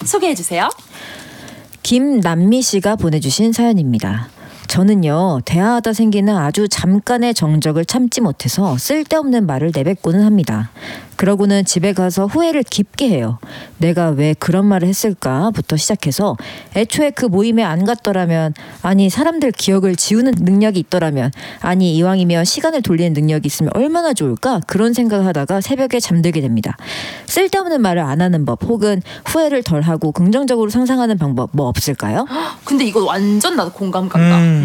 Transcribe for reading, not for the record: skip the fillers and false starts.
소개해주세요. 김남미 씨가 보내주신 사연입니다. 저는요, 대화하다 생기는 아주 잠깐의 정적을 참지 못해서 쓸데없는 말을 내뱉고는 합니다. 그러고는 집에 가서 후회를 깊게 해요. 내가 왜 그런 말을 했을까부터 시작해서 애초에 그 모임에 안 갔더라면, 아니 사람들 기억을 지우는 능력이 있더라면, 아니 이왕이면 시간을 돌리는 능력이 있으면 얼마나 좋을까, 그런 생각을 하다가 새벽에 잠들게 됩니다. 쓸데없는 말을 안 하는 법, 혹은 후회를 덜하고 긍정적으로 상상하는 방법 뭐 없을까요? 근데 이거 완전 나도 공감 간다.